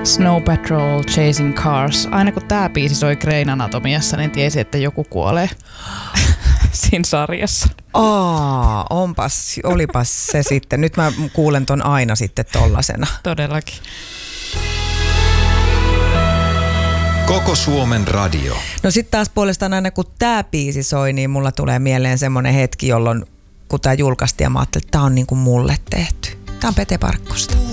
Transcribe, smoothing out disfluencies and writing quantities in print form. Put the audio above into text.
Snow Patrol, Chasing Cars. Aina kun tää biisi soi Grey's Anatomiassa, niin tiesi, että joku kuolee siinä sarjassa. Olipas se sitten. Nyt mä kuulen ton aina sitten tollasena. Todellakin. Koko Suomen radio. No sit taas puolestaan aina kun tää biisi soi, niin mulla tulee mieleen semmonen hetki, jolloin kun tää julkaistiin ja mä ajattelin, että tää on niinku mulle tehty. Tää on Pete Parkkosta.